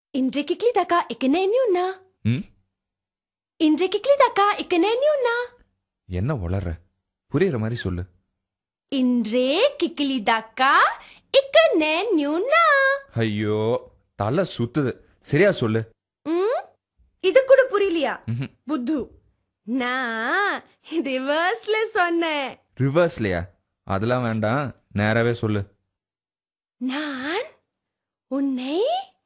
இன்றைக்கு கிளிதாக்கா இக்கனேன்யூனா ம் இன்றைக்கு கிளிதாக்கா இக்கனேன்யூனா என்ன வளர்ற புரியுற மாதிரி சொல்லு. இன்றே கிக்கிலிதாக்கா இக்கனேன்யூனா ஐயோ தலை சுத்துது. சரியா சொல்லு. இது கூட புரியலையா ம்ஹும். புத்து? நான் ரிவர்ஸ்ல சொன்னேன். ரிவர்ஸ்லையா? அதெல்லாம் வேண்டாம், நேராவே சொல்லு. நான் உன்னை